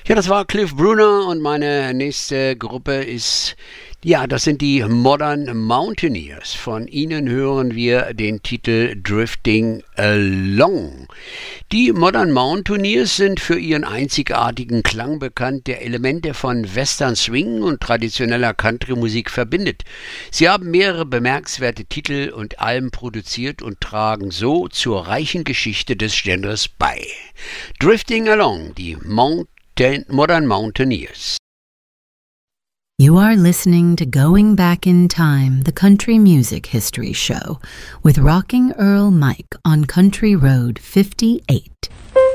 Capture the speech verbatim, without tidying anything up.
Ja, das war Cliff Bruner und meine nächste Gruppe ist, ja, das sind die Modern Mountaineers. Von ihnen hören wir den Titel Drifting Along. Die Modern Mountaineers sind für ihren einzigartigen Klang bekannt, der Elemente von Western Swing und traditioneller Country-Musik verbindet. Sie haben mehrere bemerkenswerte Titel und Alben produziert und tragen so zur reichen Geschichte des Genres bei. Drifting Along, die Mount Modern Mountaineers. You are listening to Going Back in Time, the Country Music History Show, with Rocking Earl Mike on Country Road fifty-eight.